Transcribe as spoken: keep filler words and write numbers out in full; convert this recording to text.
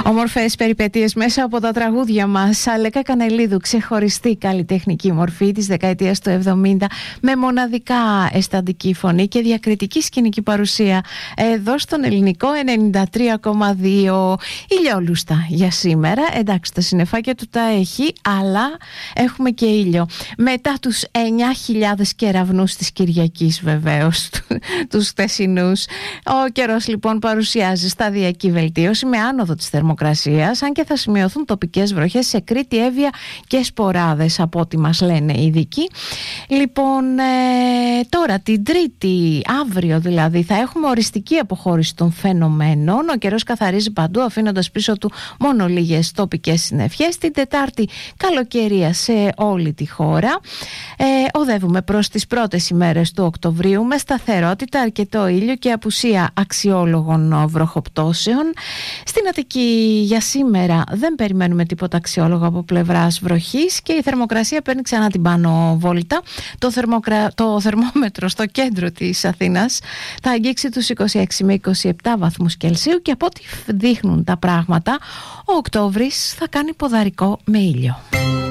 Όμορφες περιπέτειες μέσα από τα τραγούδια μας. Αλέκα Κανελίδου, ξεχωριστή καλλιτεχνική μορφή της δεκαετίας του εβδομήντα, με μοναδικά αισθαντική φωνή και διακριτική σκηνική παρουσία εδώ στον ελληνικό ενενήντα τρία κόμμα δύο. Ηλιόλουστα για σήμερα. Εντάξει, τα συννεφάκια του τα έχει, αλλά έχουμε και ήλιο. Μετά τους εννιά χιλιάδες κεραυνούς της Κυριακής, βεβαίως, τους χθεσινούς, ο καιρός λοιπόν παρουσιάζει σταδιακή βελτίωση με άνοδο της θερμοκρασίας, αν και θα σημειωθούν τοπικές βροχές σε Κρήτη, Εύβοια και σποράδες, από ό,τι μας λένε οι ειδικοί. Λοιπόν, ε, τώρα την Τρίτη, αύριο δηλαδή, θα έχουμε οριστική αποχώρηση των φαινομένων. Ο καιρός καθαρίζει παντού, αφήνοντας πίσω του μόνο λίγες τοπικές συννεφιές. Την Τετάρτη, καλοκαιρία σε όλη τη χώρα. Ε, οδεύουμε προς τις πρώτες ημέρες του Οκτωβρίου με σταθερότητα, αρκετό ήλιο και απουσία αξιόλογων βροχοπτώσεων. Στην Αττική για σήμερα δεν περιμένουμε τίποτα αξιόλογο από πλευράς βροχής και η θερμοκρασία παίρνει ξανά την πάνω βόλτα. Το, θερμοκρα... το θερμόμετρο στο κέντρο της Αθήνας θα αγγίξει τους είκοσι έξι με είκοσι επτά βαθμούς Κελσίου και από ό,τι δείχνουν τα πράγματα, ο Οκτώβρης θα κάνει ποδαρικό με ήλιο.